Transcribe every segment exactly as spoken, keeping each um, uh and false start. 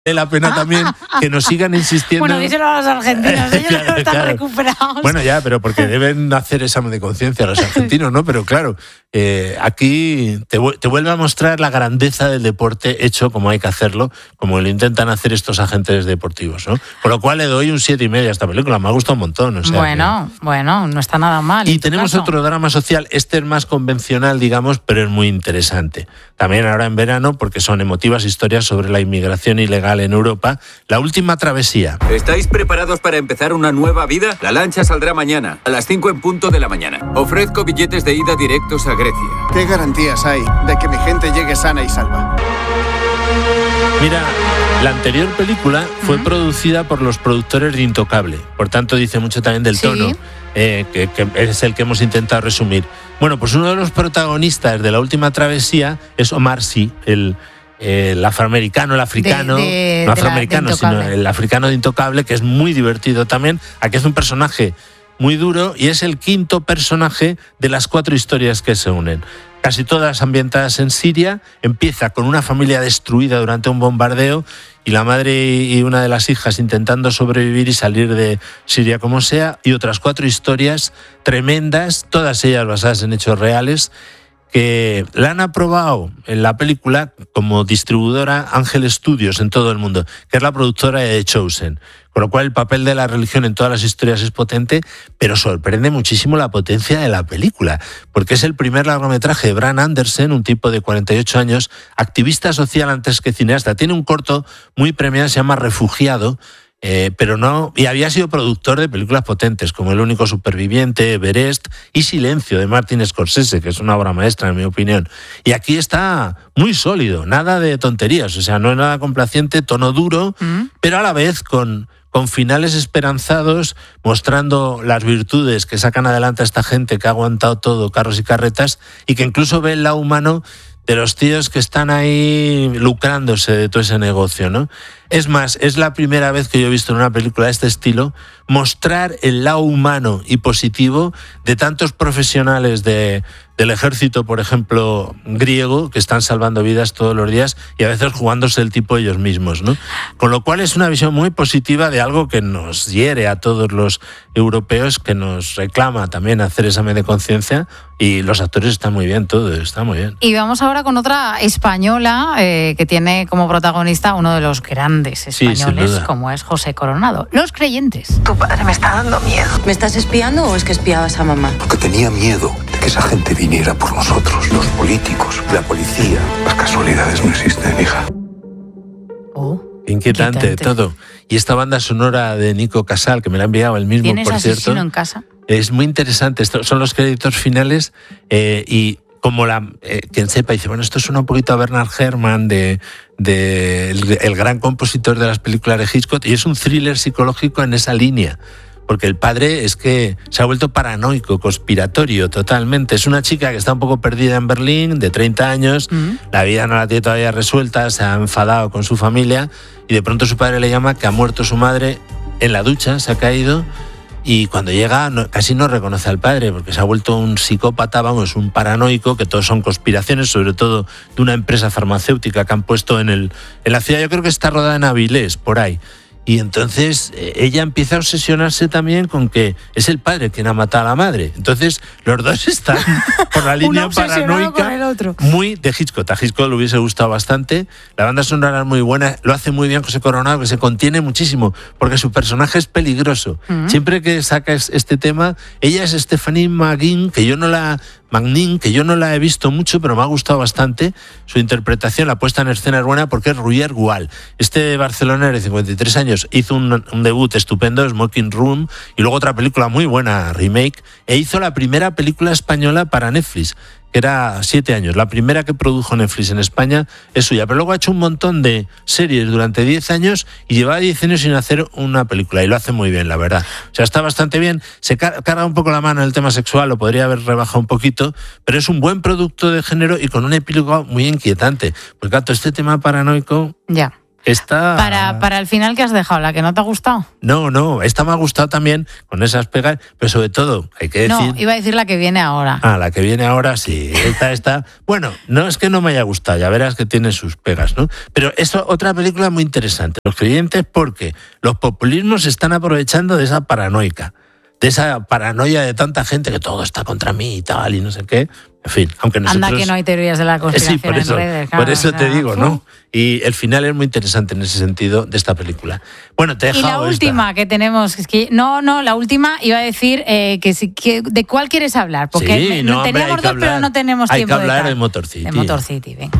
la pena también que nos sigan insistiendo. Bueno, díselo a los argentinos, ellos claro, no están claro. recuperados. Bueno, ya, pero porque deben hacer examen de conciencia los argentinos, ¿no? Pero claro, eh, aquí te, te vuelve a mostrar la grandeza del deporte hecho como hay que hacerlo, como lo intentan hacer estos agentes deportivos, ¿no? Con lo cual le doy un siete y medio a esta película, me ha gustado un montón. O sea, bueno, que... bueno, no está nada mal. Y tenemos caso. otro drama social, este es más convencional, digamos, pero es muy interesante. También ahora en verano, porque son emotivas historias sobre la inmigración ilegal en Europa. La última travesía. ¿Estáis preparados para empezar una nueva vida? La lancha saldrá mañana, a las cinco en punto de la mañana. Ofrezco billetes de ida directos a Grecia. ¿Qué garantías hay de que mi gente llegue sana y salva? Mira, la anterior película fue uh-huh. producida por los productores de Intocable. Por tanto, dice mucho también del tono, sí. eh, que, que es el que hemos intentado resumir. Bueno, pues uno de los protagonistas de la última travesía es Omar Sy, el... el afroamericano, el africano, de, de, no afroamericano, de sino el africano de Intocable, que es muy divertido también. Aquí es un personaje muy duro y es el quinto personaje de las cuatro historias que se unen. Casi todas ambientadas en Siria. Empieza con una familia destruida durante un bombardeo y la madre y una de las hijas intentando sobrevivir y salir de Siria como sea, y otras cuatro historias tremendas, todas ellas basadas en hechos reales, que la han aprobado en la película como distribuidora Ángel Studios en todo el mundo, que es la productora de The Chosen. Con lo cual el papel de la religión en todas las historias es potente, pero sorprende muchísimo la potencia de la película, porque es el primer largometraje de Brad Anderson, un tipo de cuarenta y ocho años, activista social antes que cineasta. Tiene un corto muy premiado, se llama Refugiado, Eh, pero no, y había sido productor de películas potentes como El único superviviente, Everest y Silencio de Martin Scorsese, que es una obra maestra en mi opinión. Y aquí está muy sólido, nada de tonterías, o sea, no es nada complaciente, tono duro, ¿Mm? pero a la vez con, con finales esperanzados, mostrando las virtudes que sacan adelante a esta gente que ha aguantado todo, carros y carretas, y que incluso ve el lado humano de los tíos que están ahí lucrándose de todo ese negocio, ¿no? Es más, es la primera vez que yo he visto en una película de este estilo mostrar el lado humano y positivo de tantos profesionales de, del ejército, por ejemplo, griego, que están salvando vidas todos los días y a veces jugándose el tipo ellos mismos, ¿no? Con lo cual es una visión muy positiva de algo que nos hiere a todos los europeos, que nos reclama también hacer examen de conciencia, y los actores están muy bien, todo está muy bien. Y vamos ahora con otra española eh, que tiene como protagonista uno de los grandes españoles, sí, como es José Coronado. Los Creyentes. Tu padre me está dando miedo. ¿Me estás espiando o es que espiabas a mamá? Porque tenía miedo de que esa gente viniera por nosotros, los políticos, la policía. Las casualidades no existen, hija. Oh, inquietante, inquietante todo. Y esta banda sonora de Nico Casal, que me la ha enviado el mismo, ¿Tienes por cierto. Asesino en casa? Es muy interesante. Estos son los créditos finales eh, y como la eh, quien sepa dice, bueno, esto suena un poquito a Bernard Herrmann, de, de el, el gran compositor de las películas de Hitchcock, y es un thriller psicológico en esa línea, porque el padre es que se ha vuelto paranoico, conspiratorio totalmente. Es una chica que está un poco perdida en Berlín, de treinta años, uh-huh. la vida no la tiene todavía resuelta, se ha enfadado con su familia y de pronto su padre le llama que ha muerto su madre en la ducha, se ha caído. Y cuando llega no, casi no reconoce al padre porque se ha vuelto un psicópata, vamos, un paranoico, que todos son conspiraciones, sobre todo de una empresa farmacéutica que han puesto en, el, en la ciudad. Yo creo que está rodada en Avilés, por ahí. Y entonces ella empieza a obsesionarse también con que es el padre quien ha matado a la madre. Entonces los dos están por la línea paranoica muy de Hitchcock. A Hitchcock le hubiese gustado bastante. La banda sonora es muy buena, lo hace muy bien José Coronado, que se contiene muchísimo porque su personaje es peligroso. Uh-huh. Siempre que saca este tema, ella es Stephanie Magnin, que yo no la... Magnin, que yo no la he visto mucho, pero me ha gustado bastante su interpretación, la puesta en escena es buena porque es Ruyer Gual. Este barcelonés de cincuenta y tres años hizo un, un debut estupendo, Smoking Room, y luego otra película muy buena, remake, e hizo la primera película española para Netflix, que era siete años. La primera que produjo Netflix en España es suya, pero luego ha hecho un montón de series durante diez años y lleva diez años sin hacer una película, y lo hace muy bien, la verdad. O sea, está bastante bien. Se carga un poco la mano en el tema sexual, lo podría haber rebajado un poquito, pero es un buen producto de género y con un epílogo muy inquietante. Porque, claro, este tema paranoico... Ya. Está... Para, para el final que has dejado, ¿la que no te ha gustado? No, no, esta me ha gustado también con esas pegas, pero sobre todo, hay que decir... No, iba a decir la que viene ahora. Ah, la que viene ahora, sí. Esta, esta... Bueno, no es que no me haya gustado, ya verás que tiene sus pegas, ¿no? Pero es otra película muy interesante. Los creyentes, porque los populismos se están aprovechando de esa paranoica, de esa paranoia de tanta gente que todo está contra mí y tal, y no sé qué. En fin, aunque nosotros... Anda que no hay teorías de la conspiración sí, por eso, en redes. Claro, por eso o sea, te digo, ¿no? uh. Y el final es muy interesante en ese sentido de esta película. Bueno, te he dejado Y la última esta. que tenemos, es que no, no, la última iba a decir eh, que, que ¿de cuál quieres hablar? Porque sí, me, no, hombre, teníamos dos, hablar, pero no tenemos hay tiempo que hablar de, de Motor City. De Motor City, venga.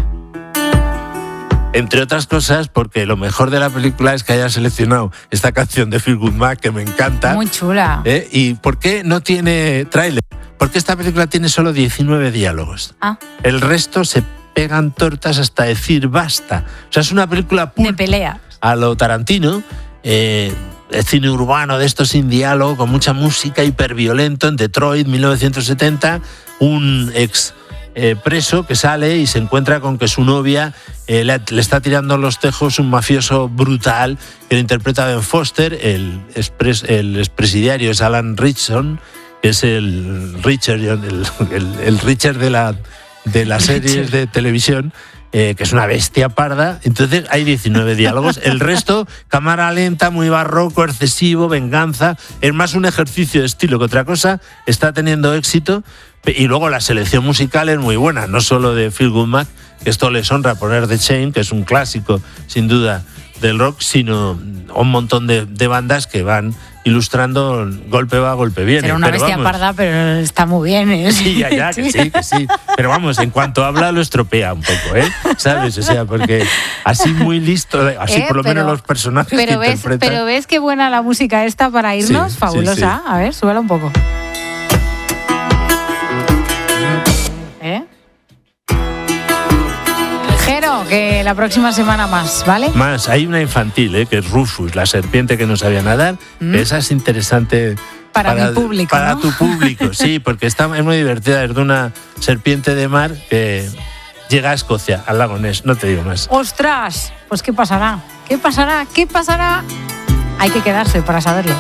Entre otras cosas, porque lo mejor de la película es que haya seleccionado esta canción de Feel Good Mac, que me encanta. Muy chula. ¿Eh? ¿Y por qué no tiene tráiler? Porque esta película tiene solo diecinueve diálogos. Ah. El resto se pegan tortas hasta decir basta. O sea, es una película pulp de pelea. A lo Tarantino, eh, el cine urbano de esto sin diálogo, con mucha música, hiperviolento. En Detroit, mil novecientos setenta, un ex... Eh, preso que sale y se encuentra con que su novia eh, le, le está tirando los tejos un mafioso brutal que lo interpreta Ben Foster. El, expres, el expresidiario es Alan Ritchson, que es el Richard, el, el, el Richard de, la, de las series de televisión, eh, que es una bestia parda. Entonces hay diecinueve diálogos. El resto, cámara lenta, muy barroco, excesivo, venganza. Es más un ejercicio de estilo que otra cosa. Está teniendo éxito. Y luego la selección musical es muy buena, no solo de Feel Good Mac, que esto les honra poner The Chain, que es un clásico, sin duda, del rock, sino un montón de, de bandas que van ilustrando golpe va, golpe viene. Era una pero bestia vamos, parda, pero está muy bien, ¿eh? Sí, ya, ya, que sí, que sí. Pero vamos, en cuanto habla lo estropea un poco, ¿eh? ¿Sabes? O sea, porque así muy listo, así eh, por lo pero, menos los personajes pero que ves, interpretan. Pero ves qué buena la música esta para irnos, sí, fabulosa. Sí, sí. A ver, súbela un poco. ¿Eh? Jero, que la próxima semana más, ¿vale? Más, hay una infantil, ¿eh? Que es Rufus, la serpiente que no sabía nadar. Mm. Esa es interesante para, para mi público, Para ¿no? tu público, sí, porque está, es muy divertida. Es de una serpiente de mar que llega a Escocia, al lago Ness, no te digo más. ¡Ostras! Pues ¿qué pasará? ¿Qué pasará? ¿Qué pasará? Hay que quedarse para saberlo.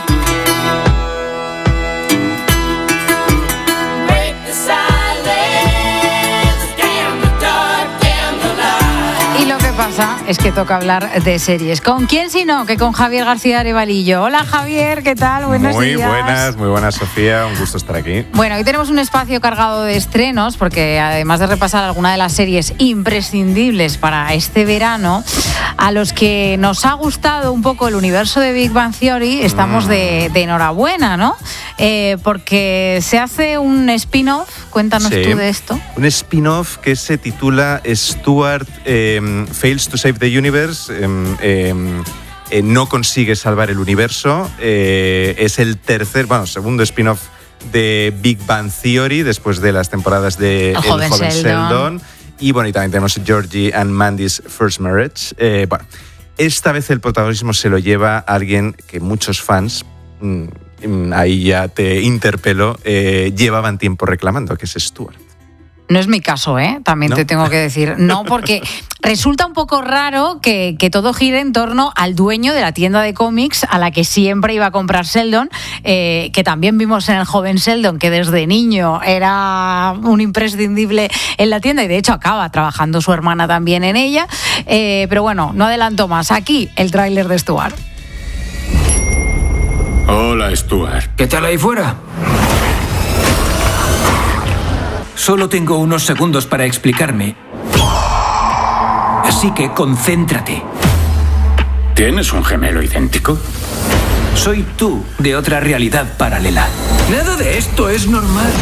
Pasa es que toca hablar de series. ¿Con quién si no que con Javier García Arevalillo? Hola Javier, ¿qué tal? Buenos muy días. Muy buenas, muy buenas Sofía, un gusto estar aquí. Bueno, hoy tenemos un espacio cargado de estrenos porque además de repasar alguna de las series imprescindibles para este verano, a los que nos ha gustado un poco el universo de Big Bang Theory, estamos mm. de, de enhorabuena, ¿no? Eh, porque se hace un spin-off, cuéntanos sí, tú de esto. Un spin-off que se titula Stuart eh, Fails to Save the Universe, eh, eh, eh, no consigue salvar el universo, eh, es el tercer, bueno, segundo spin-off de Big Bang Theory después de las temporadas de El, el joven, joven Sheldon. Sheldon. Y bueno, y también tenemos Georgie and Mandy's First Marriage. Eh, bueno, esta vez el protagonismo se lo lleva a alguien que muchos fans... Mmm, ahí ya te interpelo, eh, llevaban tiempo reclamando, que es Stuart. No es mi caso, ¿eh? También ¿No? te tengo que decir. No, porque resulta un poco raro que, que todo gire en torno al dueño de la tienda de cómics a la que siempre iba a comprar Sheldon, eh, que también vimos en El joven Sheldon, que desde niño era un imprescindible en la tienda y de hecho acaba trabajando su hermana también en ella. Eh, pero bueno, no adelanto más. Aquí el tráiler de Stuart. Hola, Stuart. ¿Qué tal ahí fuera? Solo tengo unos segundos para explicarme. Así que concéntrate. ¿Tienes un gemelo idéntico? Soy tú de otra realidad paralela. Nada de esto es normal.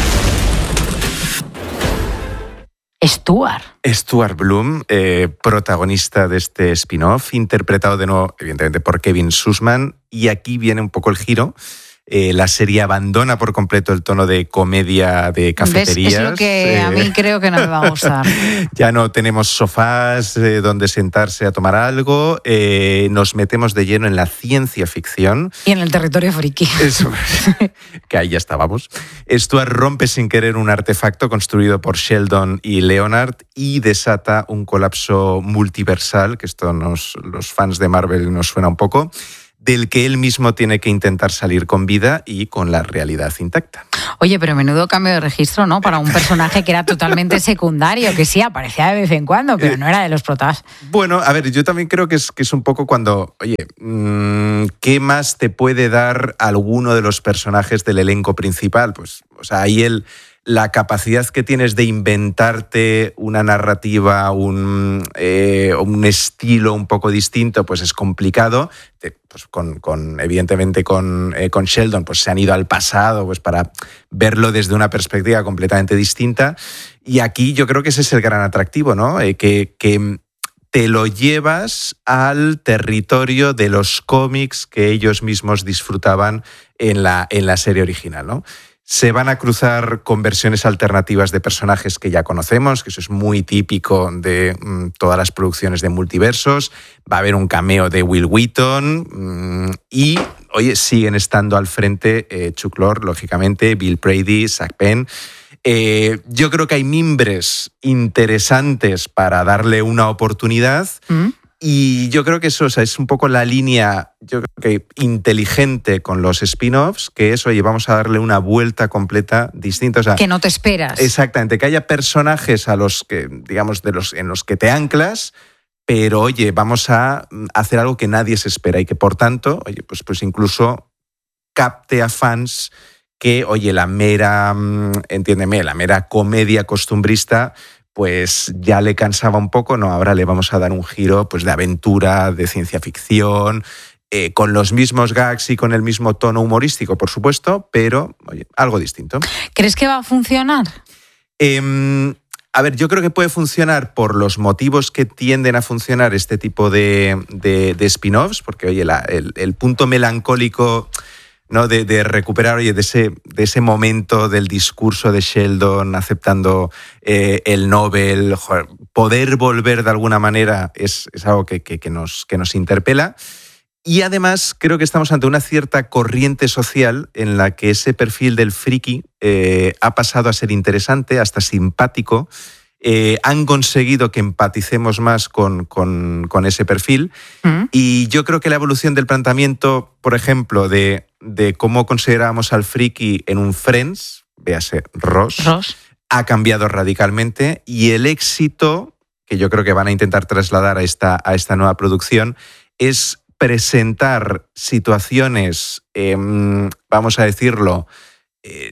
Stuart. Stuart Bloom, eh, protagonista de este spin-off, interpretado de nuevo, evidentemente, por Kevin Sussman. Y aquí viene un poco el giro. Eh, la serie abandona por completo el tono de comedia de cafeterías. ¿Ves? Es lo que eh, a mí creo que no me va a gustar. Ya no tenemos sofás eh, donde sentarse a tomar algo. Eh, nos metemos de lleno en la ciencia ficción. Y en el territorio friki. Eso, que ahí ya estábamos. Stuart rompe sin querer un artefacto construido por Sheldon y Leonard y desata un colapso multiversal, que esto nos, los fans de Marvel nos suena un poco, del que él mismo tiene que intentar salir con vida y con la realidad intacta. Oye, pero menudo cambio de registro, ¿no? Para un personaje que era totalmente secundario, que sí, aparecía de vez en cuando, pero no era de los protas. Bueno, a ver, yo también creo que es, que es un poco cuando, oye, mmm, ¿qué más te puede dar alguno de los personajes del elenco principal? Pues, o sea, ahí el... la capacidad que tienes de inventarte una narrativa, un, eh, un estilo un poco distinto, pues es complicado. Pues con, con, evidentemente con, eh, con Sheldon pues se han ido al pasado pues para verlo desde una perspectiva completamente distinta. Y aquí yo creo que ese es el gran atractivo, ¿no? Eh, que, que te lo llevas al territorio de los cómics que ellos mismos disfrutaban en la, en la serie original, ¿no? Se van a cruzar con versiones alternativas de personajes que ya conocemos, que eso es muy típico de mm, todas las producciones de multiversos. Va a haber un cameo de Will Wheaton mmm, y, oye, siguen estando al frente eh, Chuck Lorre, lógicamente, Bill Brady, Zach Penn. Eh, yo creo que hay mimbres interesantes para darle una oportunidad. ¿Mm? Y yo creo que eso, o sea, es un poco la línea, yo creo que inteligente con los spin-offs, que es, oye, vamos a darle una vuelta completa distinta. O sea, que no te esperas. Exactamente, que haya personajes a los que, digamos, de los, en los que te anclas, pero, oye, vamos a hacer algo que nadie se espera y que, por tanto, oye, pues, pues incluso capte a fans que, oye, la mera, entiéndeme, la mera comedia costumbrista pues ya le cansaba un poco, no, ahora le vamos a dar un giro pues de aventura, de ciencia ficción, eh, con los mismos gags y con el mismo tono humorístico, por supuesto, pero oye, algo distinto. ¿Crees que va a funcionar? Eh, a ver, yo creo que puede funcionar por los motivos que tienden a funcionar este tipo de, de, de spin-offs, porque oye, la, el, el punto melancólico, ¿no? De, de recuperar, oye, de ese, de ese momento del discurso de Sheldon aceptando eh, el Nobel, joder, poder volver de alguna manera es, es algo que, que, que, nos, que nos interpela. Y además creo que estamos ante una cierta corriente social en la que ese perfil del friki eh, ha pasado a ser interesante, hasta simpático. Eh, han conseguido que empaticemos más con, con, con ese perfil. ¿Mm? Y yo creo que la evolución del planteamiento, por ejemplo, de, de cómo considerábamos al friki en un Friends, véase Ross, Ross, ha cambiado radicalmente, y el éxito que yo creo que van a intentar trasladar a esta, a esta nueva producción es presentar situaciones, eh, vamos a decirlo, eh,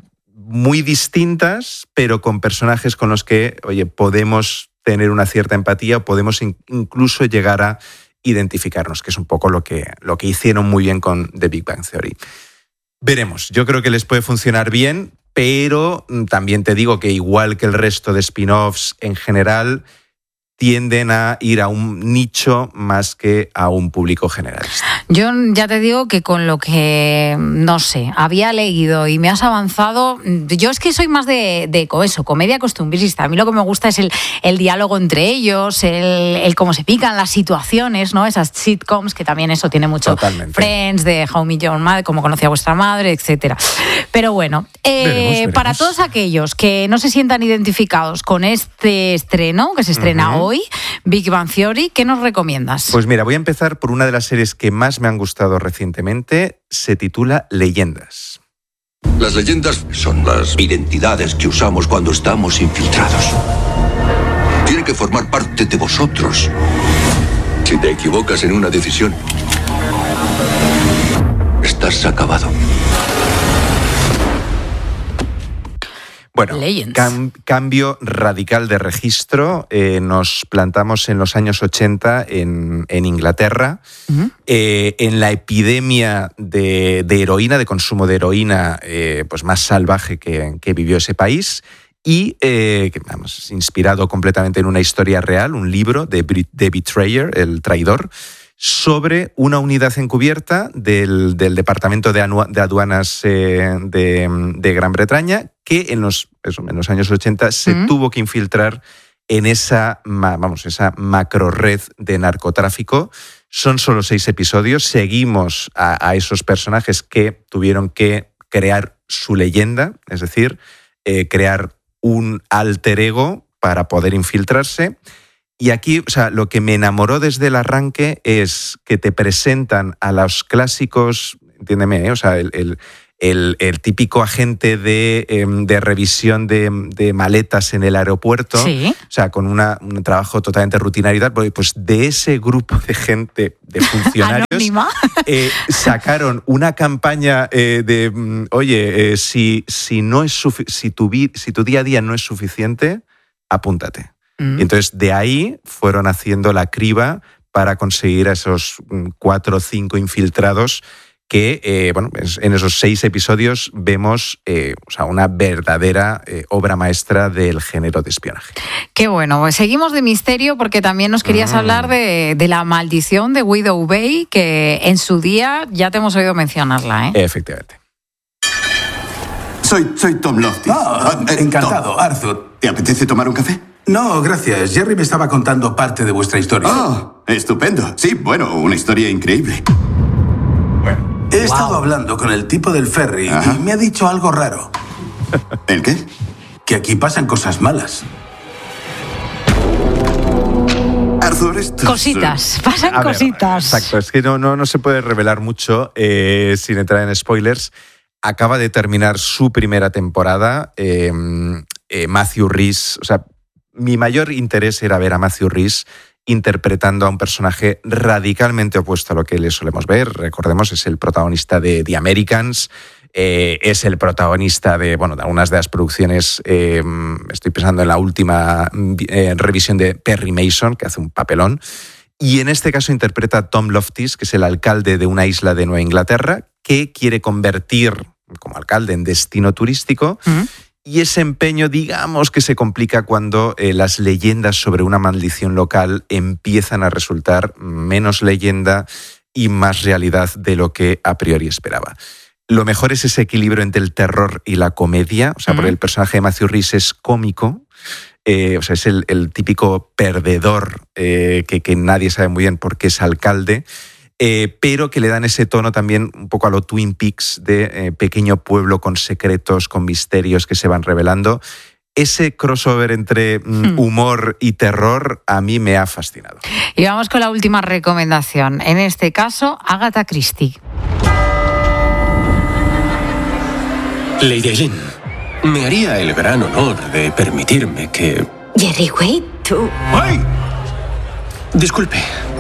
muy distintas, pero con personajes con los que, oye, podemos tener una cierta empatía o podemos in- incluso llegar a identificarnos, que es un poco lo que, lo que hicieron muy bien con The Big Bang Theory. Veremos, yo creo que les puede funcionar bien, pero también te digo que igual que el resto de spin-offs en general, tienden a ir a un nicho más que a un público generalista. Yo ya te digo que con lo que, no sé, había leído y me has avanzado, yo es que soy más de, de eso, comedia costumbrista. A mí lo que me gusta es el, el diálogo entre ellos, el, el cómo se pican las situaciones, ¿no? Esas sitcoms, que también eso tiene mucho. Totalmente. Friends, de How I Met Your Mother, cómo conocí a vuestra madre, etcétera. Pero bueno, eh, veremos, veremos. Para todos aquellos que no se sientan identificados con este estreno, que se estrena uh-huh. hoy, Big Bang Theory, ¿qué nos recomiendas? Pues mira, voy a empezar por una de las series que más me han gustado recientemente. Se titula Leyendas. Las leyendas son las identidades que usamos cuando estamos infiltrados. Tienen que formar parte de vosotros. Si te equivocas en una decisión, estás acabado. Bueno, cam- cambio radical de registro. Eh, nos plantamos en los años ochenta en, en Inglaterra, uh-huh. eh, en la epidemia de, de heroína, de consumo de heroína eh, pues más salvaje que, que vivió ese país, y eh, que, vamos, inspirado completamente en una historia real, un libro de The Betrayer, el traidor, sobre una unidad encubierta del, del Departamento de, Anua, de Aduanas eh, de, de Gran Bretaña, que en los, eso, en los años ochenta se mm. tuvo que infiltrar en esa, vamos, esa macro red de narcotráfico. Son solo seis episodios. Seguimos a, a esos personajes que tuvieron que crear su leyenda, es decir, eh, crear un alter ego para poder infiltrarse. Y aquí, o sea, lo que me enamoró desde el arranque es que te presentan a los clásicos, entiéndeme, ¿eh? o sea, el, el, el, el típico agente de, de revisión de, de maletas en el aeropuerto, sí. o sea, con una, un trabajo totalmente rutinario y tal, porque pues de ese grupo de gente, de funcionarios, eh, sacaron una campaña eh, de, oye, eh, si, si, no es sufi- si, tu vi- si tu día a día no es suficiente, apúntate. Mm. Y entonces de ahí fueron haciendo la criba para conseguir a esos cuatro o cinco infiltrados que, eh, bueno, en esos seis episodios vemos eh, o sea, una verdadera eh, obra maestra del género de espionaje. Qué bueno, pues seguimos de misterio porque también nos querías mm. hablar de, de la maldición de Widow Bay, que en su día ya te hemos oído mencionarla, ¿eh? Efectivamente. Soy, soy Tom Loftis. Ah, eh, encantado, Tom. Arthur. ¿Te apetece tomar un café? No, gracias. Jerry me estaba contando parte de vuestra historia. Oh, estupendo. Sí, bueno, una historia increíble. Bueno. He wow. estado hablando con el tipo del ferry Ajá. y me ha dicho algo raro. ¿El qué? Que aquí pasan cosas malas. Arthur, esto cositas, es... pasan a cositas. Ver, exacto, es que no, no, no se puede revelar mucho eh, sin entrar en spoilers. Acaba de terminar su primera temporada. Eh, eh, Matthew Rhys, o sea, mi mayor interés era ver a Matthew Rhys interpretando a un personaje radicalmente opuesto a lo que le solemos ver. Recordemos, es el protagonista de The Americans, eh, es el protagonista de, bueno, de algunas de las producciones, eh, estoy pensando en la última eh, revisión de Perry Mason, que hace un papelón, y en este caso interpreta a Tom Loftis, que es el alcalde de una isla de Nueva Inglaterra, que quiere convertir como alcalde en destino turístico. ¿Mm? Y ese empeño, digamos, que se complica cuando eh, las leyendas sobre una maldición local empiezan a resultar menos leyenda y más realidad de lo que a priori esperaba. Lo mejor es ese equilibrio entre el terror y la comedia, o sea, uh-huh. porque el personaje de Matthew Rhys es cómico, eh, o sea, es el, el típico perdedor eh, que, que nadie sabe muy bien por qué es alcalde. Eh, pero que le dan ese tono también un poco a lo Twin Peaks de eh, pequeño pueblo con secretos, con misterios que se van revelando. Ese crossover entre mm, humor y terror a mí me ha fascinado. Y vamos con la última recomendación. En este caso, Agatha Christie. Lady Eileen, me haría el gran honor de permitirme que... Jerry Wade, tú... ¡Ay! Disculpe.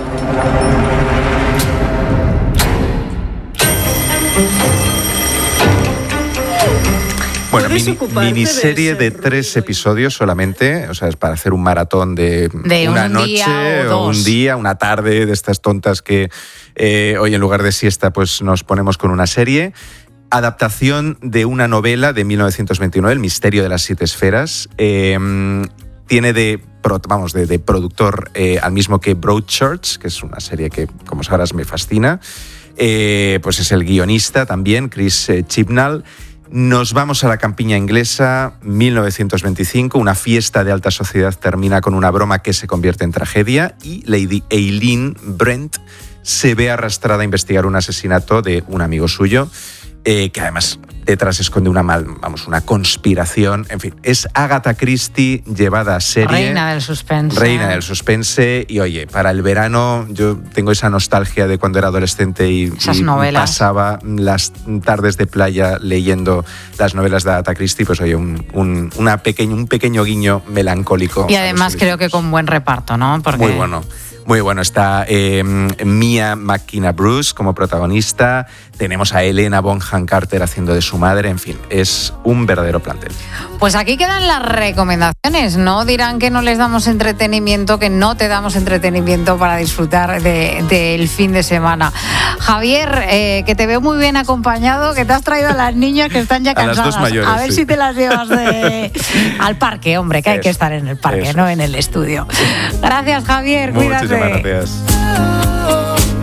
Bueno, mini, miniserie de, de tres episodios solamente, o sea, es para hacer un maratón de, de una un noche o, o un día, una tarde, de estas tontas que eh, hoy en lugar de siesta pues nos ponemos con una serie. Adaptación de una novela de mil novecientos veintinueve, El misterio de las siete esferas. Eh, tiene de, vamos, de, de productor eh, al mismo que Broadchurch, que es una serie que, como sabrás, me fascina. Eh, pues es el guionista también, Chris eh, Chibnall. Nos vamos a la campiña inglesa, mil novecientos veinticinco, una fiesta de alta sociedad termina con una broma que se convierte en tragedia y Lady Eileen Brent se ve arrastrada a investigar un asesinato de un amigo suyo, eh, que además detrás esconde una, mal, vamos, una conspiración. En fin, es Agatha Christie llevada a serie. Reina del suspense. Reina del suspense. Y oye, para el verano yo tengo esa nostalgia de cuando era adolescente y, Esas y novelas. pasaba las tardes de playa leyendo las novelas de Agatha Christie. Pues oye, un, un, una pequeño, un pequeño guiño melancólico. Y además creo que con buen reparto, ¿no? Porque... Muy bueno. Muy bueno, está eh, Mia McKenna Bruce como protagonista, tenemos a Helena Bonham Carter haciendo de su madre, en fin, es un verdadero plantel. Pues aquí quedan las recomendaciones, ¿no? Dirán que no les damos entretenimiento, que no te damos entretenimiento para disfrutar del de, fin de semana. Javier, eh, que te veo muy bien acompañado, que te has traído a las niñas que están ya cansadas. A las dos mayores, a ver sí. si te las llevas de... al parque, hombre, que hay eso, que estar en el parque, eso. no en el estudio. Gracias, Javier, cuídate. Muchísimas gracias.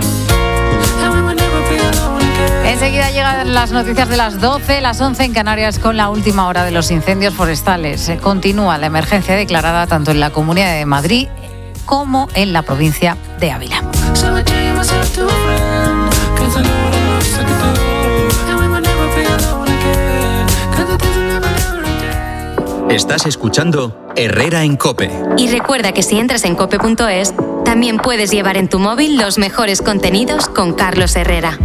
las noticias de las doce, las once en Canarias, con la última hora de los incendios forestales. Continúa la emergencia declarada tanto en la Comunidad de Madrid como en la provincia de Ávila. Estás escuchando Herrera en COPE. Y recuerda que si entras en cope punto es, también puedes llevar en tu móvil los mejores contenidos con Carlos Herrera.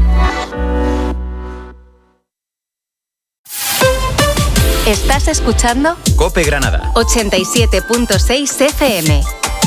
Estás escuchando COPE Granada ochenta y siete punto seis F M.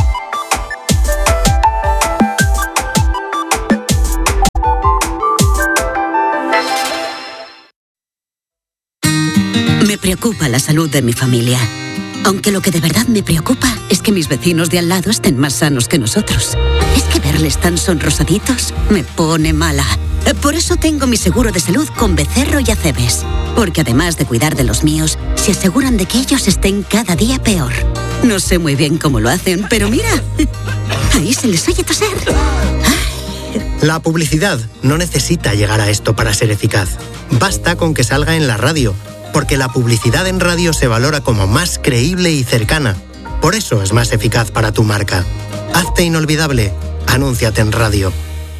Me preocupa la salud de mi familia. Aunque lo que de verdad me preocupa es que mis vecinos de al lado estén más sanos que nosotros. Es que verles tan sonrosaditos me pone mala. Por eso tengo mi seguro de salud con Becerro y Acebes. Porque además de cuidar de los míos, se aseguran de que ellos estén cada día peor. No sé muy bien cómo lo hacen, pero mira, ahí se les oye toser. La publicidad no necesita llegar a esto para ser eficaz. Basta con que salga en la radio, porque la publicidad en radio se valora como más creíble y cercana. Por eso es más eficaz para tu marca. Hazte inolvidable. Anúnciate en radio.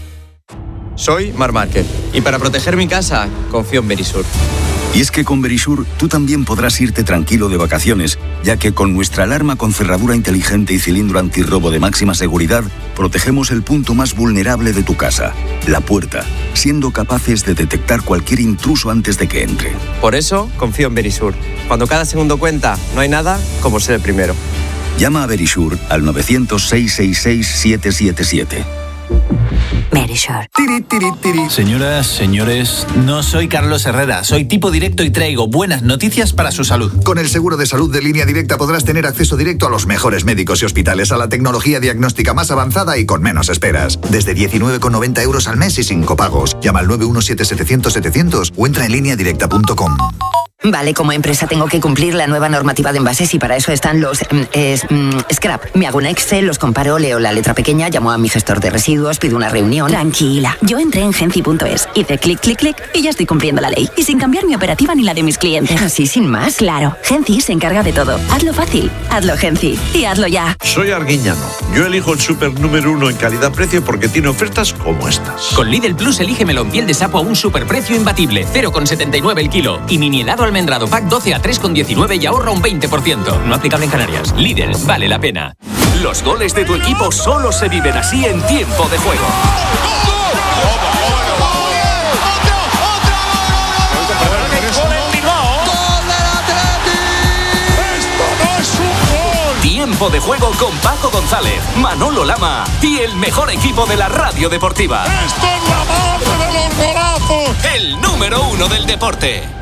Soy Mar Márquez y para proteger mi casa confío en Verisur. Y es que con Verisur tú también podrás irte tranquilo de vacaciones, ya que con nuestra alarma con cerradura inteligente y cilindro antirrobo de máxima seguridad, protegemos el punto más vulnerable de tu casa, la puerta, siendo capaces de detectar cualquier intruso antes de que entre. Por eso confío en Verisur. Cuando cada segundo cuenta, no hay nada como ser el primero. Llama a Verisur al nueve cero cero, seis seis seis, siete siete siete. Verisur. Señoras, señores, no soy Carlos Herrera, soy tipo directo y traigo buenas noticias para su salud. Con el seguro de salud de Línea Directa podrás tener acceso directo a los mejores médicos y hospitales, a la tecnología diagnóstica más avanzada y con menos esperas. Desde diecinueve con noventa euros al mes y sin copagos. Llama al nueve uno siete, setecientos, setecientos o entra en línea directa punto com. Vale, como empresa tengo que cumplir la nueva normativa de envases y para eso están los es, mm, scrap. Me hago un Excel, los comparo, leo la letra pequeña, llamo a mi gestor de residuos, pido una reunión. Tranquila, yo entré en genci punto es, hice clic, clic, clic y ya estoy cumpliendo la ley. Y sin cambiar mi operativa ni la de mis clientes. ¿Así sin más? Claro, Genci se encarga de todo. Hazlo fácil, hazlo Genci y hazlo ya. Soy Arguiñano. Yo elijo el súper número uno en calidad-precio porque tiene ofertas como estas. Con Lidl Plus elige melón piel de sapo a un superprecio imbatible, cero coma setenta y nueve el kilo. Y mini helado almendrado pack doce a tres coma diecinueve y ahorra un veinte por ciento. No aplicable en Canarias. Lidl, vale la pena. Los goles de tu equipo solo se viven así en Tiempo de Juego. Tiempo de Juego con Paco González, Manolo Lama y el mejor equipo de la radio deportiva. ¡Esto es la madre de los golazos! El número uno del deporte.